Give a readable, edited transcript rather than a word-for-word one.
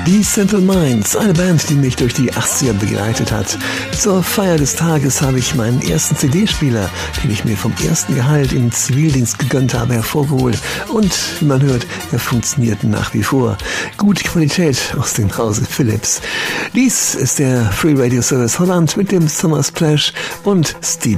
Die Simple Minds, eine Band, die mich durch die 80er begleitet hat. Zur Feier des Tages habe ich meinen ersten CD-Spieler, den ich mir vom ersten Gehalt im Zivildienst gegönnt habe, hervorgeholt. Und wie man hört, er funktioniert nach wie vor. Gute Qualität aus dem Hause Philips. Dies ist der Free Radio Service Holland mit dem Summer Splash und Steve